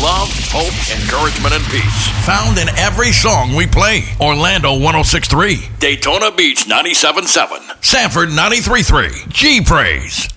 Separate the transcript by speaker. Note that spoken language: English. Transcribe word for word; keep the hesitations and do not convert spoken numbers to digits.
Speaker 1: love, hope, encouragement, and peace. Found in every song we play. Orlando one oh six point three. Daytona Beach ninety-seven point seven. Sanford ninety-three point three. G Praise.